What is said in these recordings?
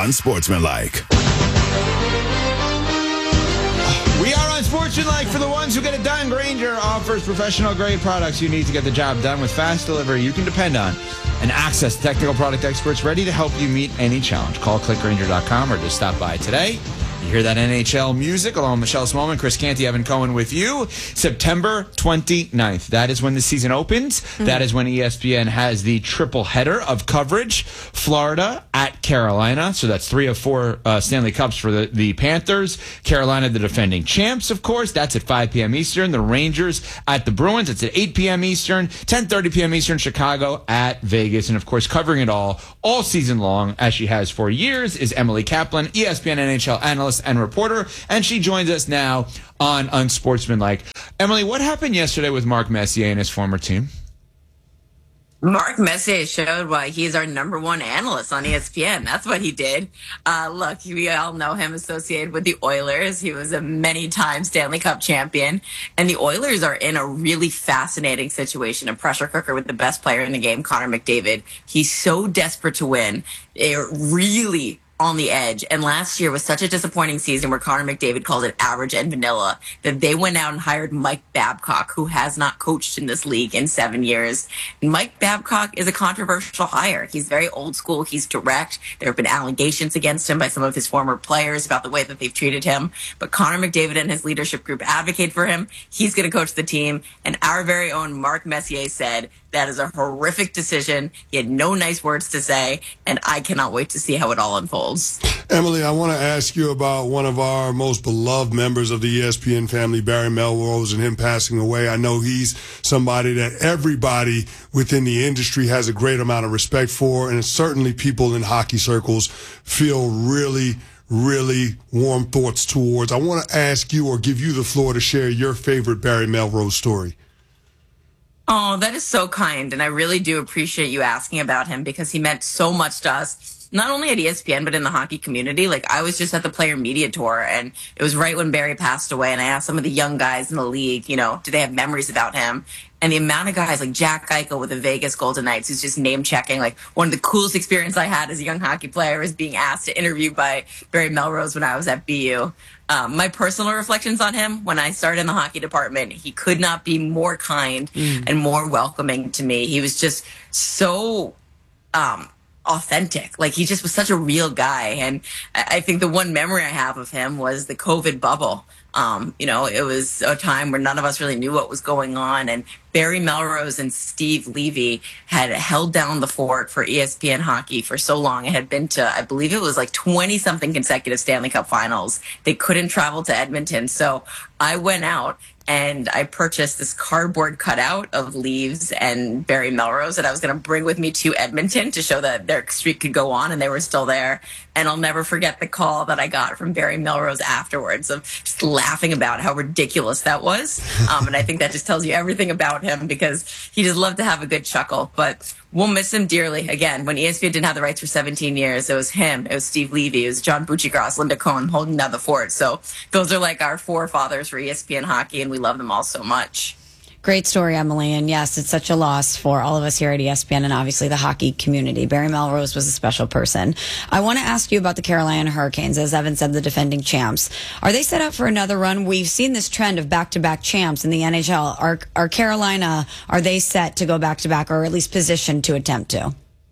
Unsportsmanlike. We are Unsportsmanlike for the ones who get it done. Grainger offers professional-grade products you need to get the job done with fast delivery you can depend on and access to technical product experts ready to help you meet any challenge. Call clickgrainger.com or just stop by today. You hear that NHL music along with Michelle Smallman, Chris Canty, Evan Cohen with you. September 29th. That is when the season opens. That is when ESPN has the triple header of coverage. Florida at Carolina. So that's 3 of 4 Stanley Cups for the Panthers. Carolina, the defending champs, of course. That's at 5 p.m. Eastern. The Rangers at the Bruins. It's at 8 p.m. Eastern. 10:30 p.m. Eastern. Chicago at Vegas. And, of course, covering it all season long, as she has for years, is Emily Kaplan, ESPN NHL analyst and reporter, and she joins us now on Unsportsmanlike. Emily, what happened yesterday with Mark Messier and his former team? Mark Messier showed why he's our number one analyst on ESPN. That's what he did. Look, we all know him associated with the Oilers. He was a many-time Stanley Cup champion. And the Oilers are in a really fascinating situation, a pressure cooker with the best player in the game, Connor McDavid. He's so desperate to win. They're really on the edge. And last year was such a disappointing season where Connor McDavid called it average and vanilla that they went out and hired Mike Babcock, who has not coached in this league in 7 years. And Mike Babcock is a controversial hire. He's very old school. He's direct. There have been allegations against him by some of his former players about the way that they've treated him. But Connor McDavid and his leadership group advocate for him. He's going to coach the team. And our very own Mark Messier said that is a horrific decision. He had no nice words to say, and I cannot wait to see how it all unfolds. Emily, I want to ask you about one of our most beloved members of the ESPN family, Barry Melrose, and him passing away. I know he's somebody that everybody within the industry has a great amount of respect for, and certainly people in hockey circles feel really warm thoughts towards. I want to ask you or give you the floor to share your favorite Barry Melrose story. Oh, that is so kind. And I really do appreciate you asking about him because he meant so much to us, not only at ESPN, but in the hockey community. Like, I was just at the player media tour, and it was right when Barry passed away. And I asked some of the young guys in the league, do they have memories about him? And the amount of guys like Jack Eichel with the Vegas Golden Knights, who's just name checking. Like, one of the coolest experiences I had as a young hockey player was being asked to interview by Barry Melrose when I was at BU. My personal reflections on him, when I started in the hockey department, he could not be more kind and more welcoming to me. He was just so authentic. Like, he just was such a real guy. And I think the one memory I have of him was the COVID bubble. It was a time where none of us really knew what was going on. And Barry Melrose and Steve Levy had held down the fort for ESPN hockey for so long. It had been to, I believe it was like 20-something consecutive Stanley Cup finals. They couldn't travel to Edmonton. So I went out and I purchased this cardboard cutout of Leaves and Barry Melrose that I was going to bring with me to Edmonton to show that their streak could go on, and they were still there. And I'll never forget the call that I got from Barry Melrose afterwards of just laughing about how ridiculous that was. And I think that just tells you everything about him because he just loved to have a good chuckle. But we'll miss him dearly. Again, when ESPN didn't have the rights for 17 years, it was him, it was Steve Levy, it was John Buccigross, Linda Cohen holding down the fort. So those are like our forefathers for ESPN hockey, and we love them all so much. Great story, Emily. And yes, it's such a loss for all of us here at ESPN and obviously the hockey community. Barry Melrose was a special person. I want to ask you about the Carolina Hurricanes. As Evan said, the defending champs. Are they set up for another run? We've seen this trend of back-to-back champs in the NHL. Are Carolina, are they set to go back-to-back or at least positioned to attempt to?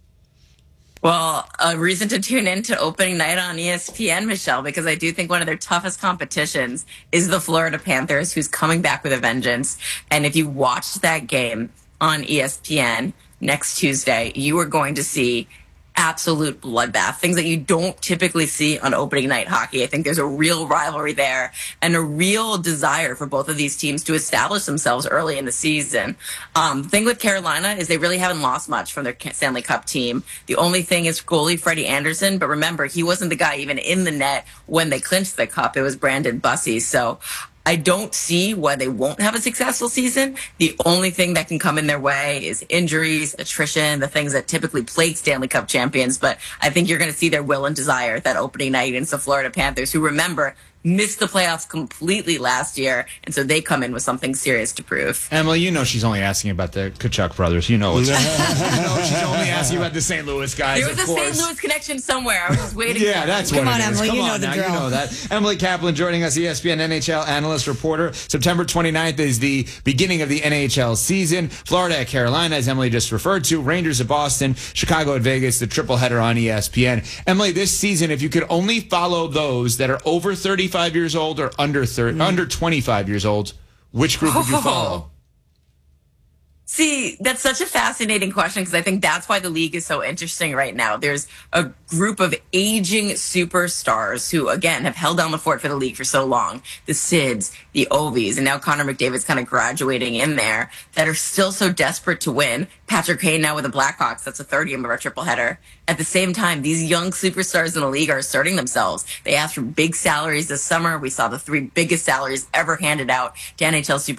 Well, a reason to tune in to opening night on ESPN, Michelle, because I do think one of their toughest competitions is the Florida Panthers, who's coming back with a vengeance. And if you watch that game on ESPN next Tuesday, you are going to see absolute bloodbath, things that you don't typically see on opening night hockey. I think there's a real rivalry there and a real desire for both of these teams to establish themselves early in the season. The thing with Carolina is they really haven't lost much from their Stanley Cup team. The only thing is goalie Freddie Anderson, but remember, he wasn't the guy even in the net when they clinched the cup. It was Brandon Bussey. So I don't see why they won't have a successful season. The only thing that can come in their way is injuries, attrition, the things that typically plague Stanley Cup champions. But I think you're going to see their will and desire that opening night against the Florida Panthers, who, remember, missed the playoffs completely last year, and so they come in with something serious to prove. Emily, you know she's only asking about the Kachuk brothers. You know, she's only asking about the St. Louis guys. There was a St. Louis connection somewhere. I was just waiting. Yeah, that's what Come on, it is. Emily, Come you on know the now, drill. you know that. Emily Kaplan joining us, ESPN NHL analyst reporter. September 29th is the beginning of the NHL season. Florida at Carolina, as Emily just referred to. Rangers at Boston. Chicago at Vegas. The triple header on ESPN. Emily, this season, if you could only follow those that are over 35 years old or under 25 years old, which group would you follow? See, that's such a fascinating question because I think that's why the league is so interesting right now. There's a group of aging superstars who, again, have held down the fort for the league for so long. The Sids, the Ovies, and now Connor McDavid's kind of graduating in there that are still so desperate to win. Patrick Kane now with the Blackhawks. That's a third game of our triple header. At the same time, these young superstars in the league are asserting themselves. They asked for big salaries this summer. We saw the 3 biggest salaries ever handed out to NHL superstars